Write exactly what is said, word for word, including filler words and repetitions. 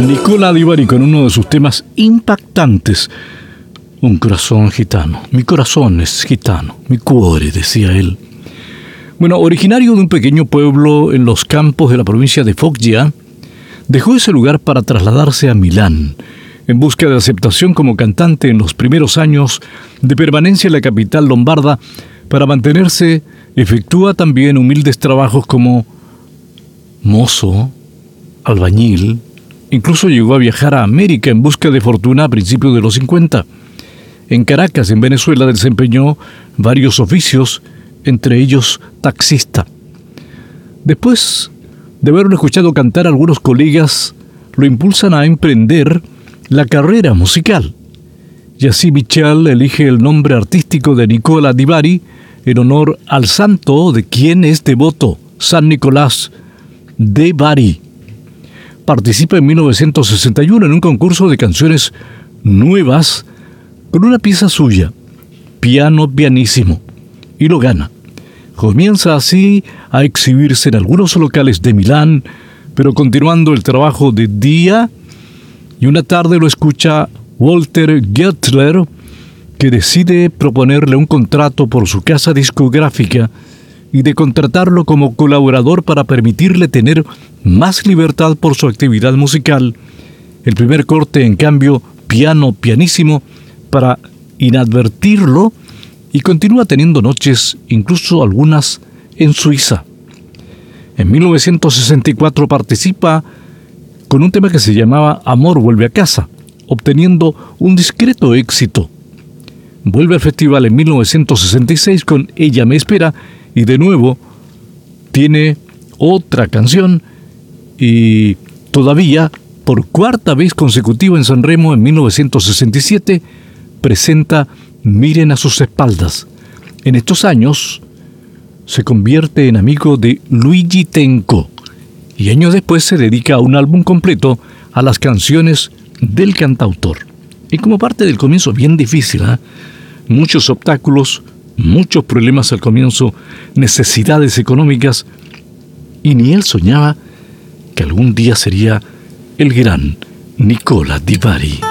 Nicola Di Bari con uno de sus temas impactantes. Un corazón gitano. Mi corazón es gitano. Mi cuore, decía él. Bueno, originario de un pequeño pueblo en los campos de la provincia de Foggia, dejó ese lugar para trasladarse a Milán, en busca de aceptación como cantante en los primeros años de permanencia en la capital lombarda. Para mantenerse, efectúa también humildes trabajos como mozo, albañil. Incluso llegó a viajar a América en busca de fortuna a principios de los cincuenta. En Caracas, en Venezuela, desempeñó varios oficios, entre ellos taxista. Después de haberlo escuchado cantar, algunos colegas lo impulsan a emprender la carrera musical. Y así Michel elige el nombre artístico de Nicola Di Bari en honor al santo de quien es devoto, San Nicolás de Bari. Participa en mil novecientos sesenta y uno en un concurso de canciones nuevas con una pieza suya, Piano Pianissimo, y lo gana. Comienza así a exhibirse en algunos locales de Milán, pero continuando el trabajo de día, y una tarde lo escucha Walter Gettler, que decide proponerle un contrato por su casa discográfica y de contratarlo como colaborador para permitirle tener más libertad por su actividad musical. El primer corte, en cambio, Piano Pianissimo, para inadvertirlo, y continúa teniendo noches, incluso algunas en Suiza. En mil novecientos sesenta y cuatro participa con un tema que se llamaba Amor vuelve a casa, obteniendo un discreto éxito. Vuelve al festival en mil novecientos sesenta y seis con Ella me espera, y de nuevo tiene otra canción, y todavía por cuarta vez consecutiva en San Remo en mil novecientos sesenta y siete presenta Miren a sus espaldas. En estos años se convierte en amigo de Luigi Tenco y años después se dedica a un álbum completo a las canciones del cantautor. Y como parte del comienzo bien difícil, ¿eh? muchos obstáculos, muchos problemas al comienzo, necesidades económicas, y ni él soñaba que algún día sería el gran Nicola Di Bari.